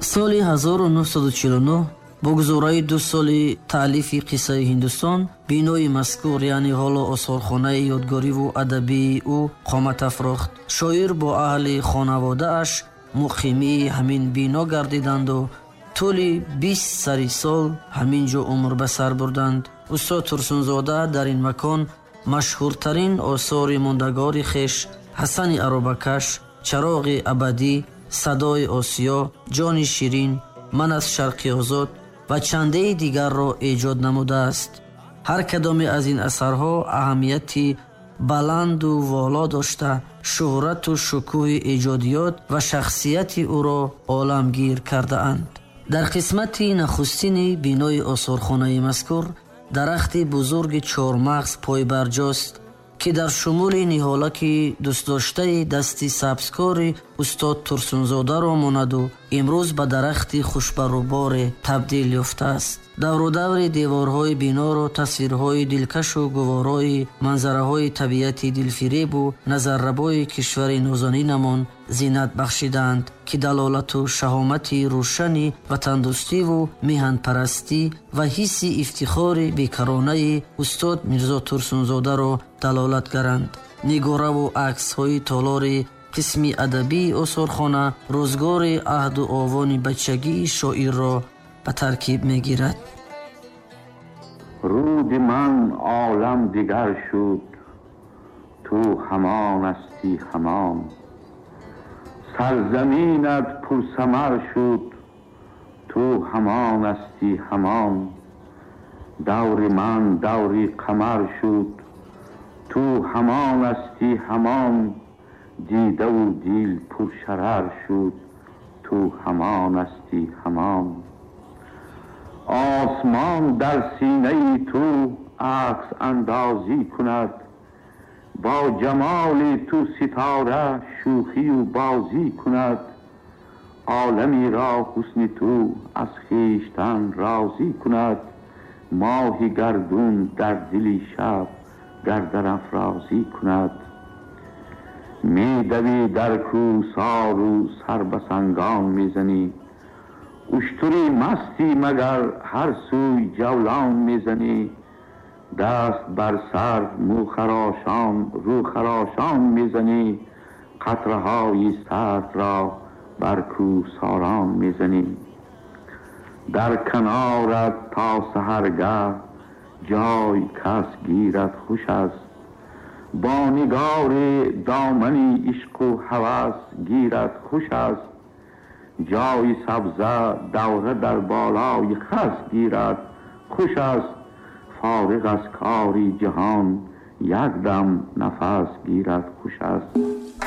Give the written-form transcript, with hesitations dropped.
соли 1949 бо гузораи 2 соли таълифи қиссаи Ҳиндустон, бинои мазкур яъне ҳоло осорхонаи ёдгориву адабии ӯ қомат афрохт. Шоир бо аҳли хонаводааш муқимии ҳамин бино гардиданду тӯли 20 сари сол ҳамин ҷо умр ба сар бурданд. устод Турсунзода дар ин макон машҳуртарин осори мондагори хеш ҳасани аробакаш, чароғи абадӣ, садои осиё, ҷони ширин, ман аз шарқи озод ва чандаи дигарро эҷод намудааст. ҳар кадоме аз ин асарҳо аҳамияти баланду воло дошта шӯҳрату шукӯҳи эҷодиёт ва шахсияти ӯро оламгир кардаанд. дар қисмати нахустини бинои осорхонаи мазкур дарахти бузурги чормағз пойбарҷост ки дар шумули ниҳолаки дӯстдоштаи дасти сабзкори устод Турсунзодаро монаду имрӯз ба дарахти хушбаруборе табдил ёфтааст. даврудаври деворҳои биноро тасвирҳои дилкашу гуворои манзараҳои табиати дилфиребу назаррабои кишвари нозанинамон зинат бахшиданд ки далолату шаҳомати рӯшани ватандӯстиву меҳанпарастӣ ва ҳисси ифтихори бекаронаи устод Мирзо Турсунзодаро далолатгаранд. нигораву аксҳои толори қисми адабии осорхона рӯзгори аҳду овони бачагии шоирро ба таркиб мегирад. руди ман олам дигар шуд, ту ҳамон асти ҳамон. сарзаминат пурсамар шуд, ту ҳамон асти ҳамон. даври ман даври қамар шуд, ту ҳамон асти ҳамон. дидаву дил пуршарар шуд, ту ҳамон асти ҳамон. آسمان در سینه تو عکس اندازی کند، با جمال تو ستاره شوخی و بازی کند. عالمی را حسن تو از خویشتن راضی کند، ماه گردون در دل شب گردن افرازی کند. می‌دوی در کوهسار و سر به سنگان میزنی، اشتری مستی مگر هر سوی جولان میزنی. دست بر سر مو خراشان رو خراشان میزنی، قطره های سرد را بر کوهساران میزنی. در کنارت تا سحرگه جای کس گیرد خوش است، با نگار دامنی عشق و هوس گیرد خوش است. جای سبزه دوره در بالای خس گیرد خوش است. فارغ از کاری جهان یک دم نفس گیرد خوش است.